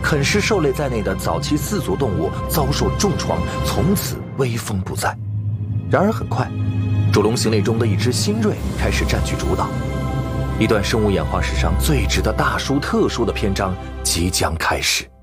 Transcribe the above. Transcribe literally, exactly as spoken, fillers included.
啃食兽类在内的早期四足动物遭受重创，从此威风不再。然而很快，主龙形类中的一只新锐开始占据主导，一段生物演化史上最值得大书特书的篇章即将开始。